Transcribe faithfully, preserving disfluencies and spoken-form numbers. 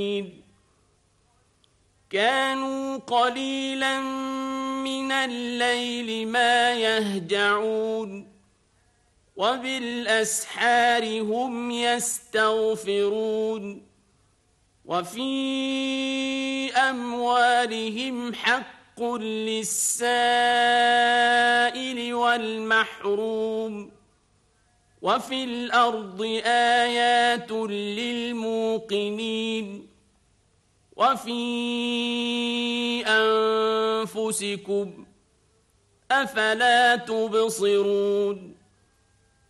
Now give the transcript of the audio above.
كانوا قليلا من الليل ما يهجعون وبالأسحار هم يستغفرون وفي أموالهم حق للسائل والمحروم وفي الأرض آيات للموقنين وفي أنفسكم أفلا تبصرون